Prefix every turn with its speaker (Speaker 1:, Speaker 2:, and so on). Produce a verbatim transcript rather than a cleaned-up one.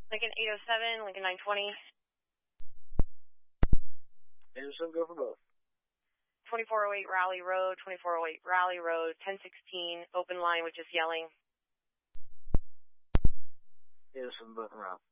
Speaker 1: Lincoln eight oh seven, Lincoln nine twenty.
Speaker 2: eight oh seven, go for both.
Speaker 1: twenty-four oh eight Raleigh Road, twenty-four oh eight Raleigh Road, ten sixteen, open line with just yelling.
Speaker 2: eight oh seven, both around.